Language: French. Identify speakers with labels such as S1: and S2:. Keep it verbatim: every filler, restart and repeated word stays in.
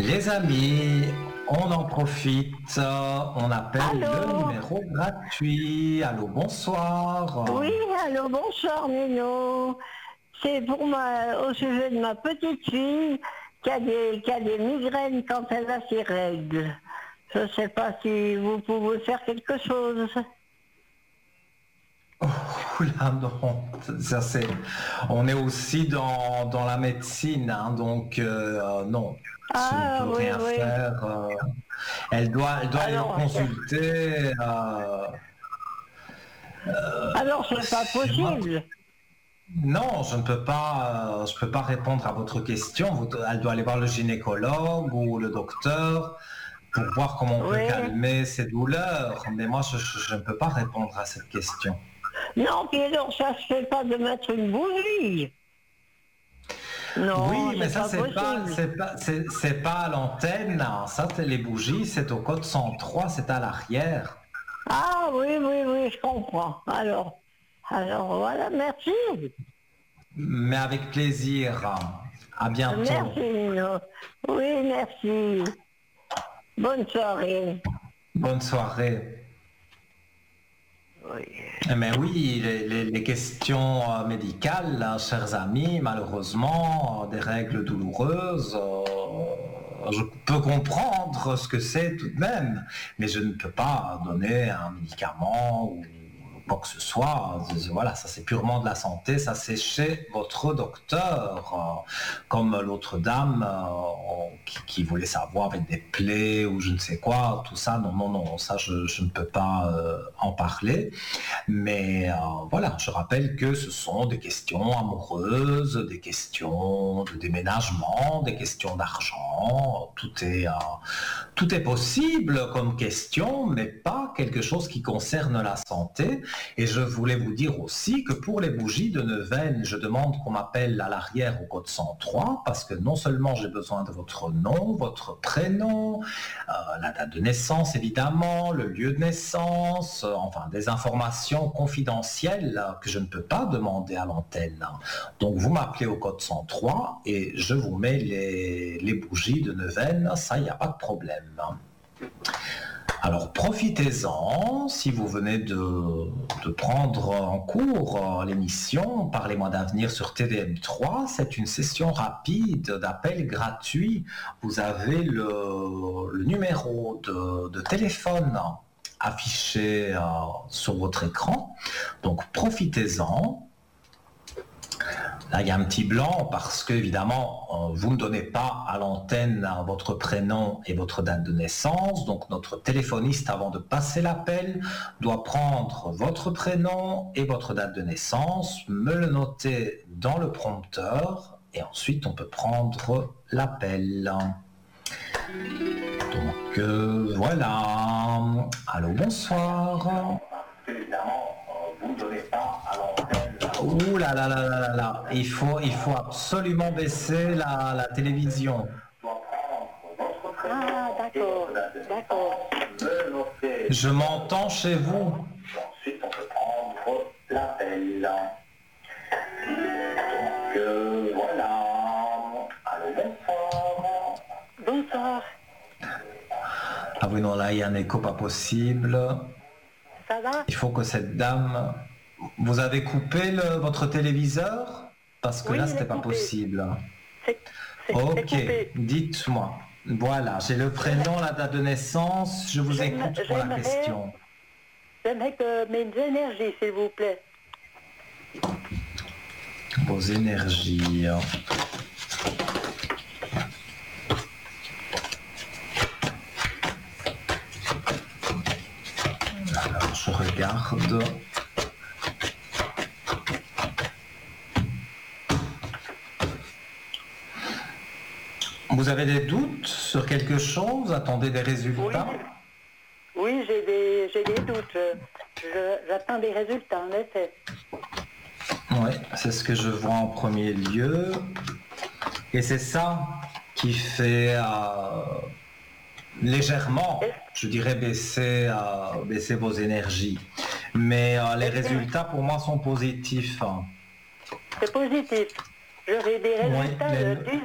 S1: Les amis, on en profite, on appelle
S2: Allô.
S1: le numéro gratuit. Allô, bonsoir.
S2: Oui, allô, bonsoir Nino. C'est pour ma, au sujet de ma petite fille qui a des, qui a des migraines quand elle a ses règles. Je ne sais pas si vous pouvez faire quelque chose.
S1: Oh là non, ça c'est, on est aussi dans, dans la médecine, hein, donc euh, non, je ne
S2: Ah
S1: peux
S2: oui,
S1: rien
S2: oui.
S1: faire. euh, elle doit, elle doit aller
S2: Alors,
S1: consulter. euh,
S2: alors c'est pas
S1: c'est moi.
S2: possible.
S1: Non, je ne peux pas, euh, je peux pas répondre à votre question. Vous- Elle doit aller voir le gynécologue ou le docteur pour voir comment on peut
S2: Oui.
S1: calmer ses douleurs. Mais moi, je, je- je ne peux pas répondre à cette question.
S2: Non, puis alors ça se fait pas de mettre une bougie. Non,
S1: Oui, mais
S2: c'est
S1: ça,
S2: pas
S1: c'est pas,
S2: possible.
S1: c'est pas, c'est, c'est pas à l'antenne. Non. Ça, c'est les bougies, c'est au code cent trois, c'est à l'arrière.
S2: Ah oui, oui, oui, je comprends. Alors, alors voilà, merci.
S1: Mais avec plaisir. À bientôt.
S2: Merci Nino. Oui, merci. Bonne soirée.
S1: Bonne soirée.
S2: Oui.
S1: Mais oui, les, les- les questions euh, médicales, hein, chers amis, malheureusement, euh, des règles douloureuses, euh, je peux comprendre ce que c'est tout de même, mais je ne peux pas donner un médicament ou quoi que ce soit. Voilà, ça c'est purement de la santé, ça c'est chez votre docteur. Euh, Comme l'autre dame euh, qui, qui voulait savoir avec des plaies ou je ne sais quoi, tout ça, non, non, non, ça je, je ne peux pas euh, en parler. Mais euh, voilà, je rappelle que ce sont des questions amoureuses, des questions de déménagement, des questions d'argent. Tout est, euh, tout est possible comme question, mais pas quelque chose qui concerne la santé. Et je voulais vous dire aussi que pour les bougies de neuvaine, je demande qu'on m'appelle à l'arrière au code cent trois parce que non seulement j'ai besoin de votre nom, votre prénom, euh, la date de naissance évidemment, le lieu de naissance, euh, enfin des informations confidentielles euh, que je ne peux pas demander à l'antenne. Donc vous m'appelez au code cent trois et je vous mets les, les bougies de neuvaine, ça il n'y a pas de problème. Alors profitez-en, si vous venez de, de prendre en cours euh, l'émission Parlez-moi d'avenir sur T V M trois, c'est une session rapide d'appel gratuit. Vous avez le, le numéro de, de téléphone affiché euh, sur votre écran, donc profitez-en. Là, il y a un petit blanc parce que, évidemment, vous ne donnez pas à l'antenne votre prénom et votre date de naissance. Donc, notre téléphoniste, avant de passer l'appel, doit prendre votre prénom et votre date de naissance, me le noter dans le prompteur et ensuite, on peut prendre l'appel. Donc, euh, voilà. Allô, bonsoir. Évidemment, vous ne donnez pas à l'antenne. Ouh là là là là là là, il faut, il faut absolument baisser la, la télévision.
S2: Ah, d'accord, d'accord.
S1: Je m'entends chez vous. Ensuite, on peut prendre l'appel. Donc, euh, voilà. Allô, bonsoir.
S2: Bonsoir.
S1: Ah oui, non, là, il y a un écho pas possible.
S2: Ça va?
S1: Il faut que cette dame... Vous avez coupé le- votre téléviseur? Parce que
S2: Oui,
S1: là,
S2: il est
S1: c'était pas
S2: coupé.
S1: possible.
S2: C'est c'est- c'est
S1: Ok,
S2: coupé.
S1: dites-moi. Voilà, j'ai le prénom, la date de naissance. Je vous
S2: J'aime-
S1: écoute pour la
S2: j'aimerais-
S1: question.
S2: J'aimerais que mes énergies, s'il vous plaît.
S1: Vos énergies. Alors, je regarde. Vous avez des doutes sur quelque chose? Attendez des résultats?
S2: Oui, j'ai des, j'ai des doutes. Je- J'attends des résultats, en effet.
S1: Oui, c'est ce que je vois en premier lieu. Et c'est ça qui fait euh, légèrement, je dirais, baisser, euh, baisser vos énergies. Mais euh, les résultats pour moi sont positifs.
S2: C'est positif. J'aurai des
S1: Oui,
S2: résultats
S1: les-
S2: de dix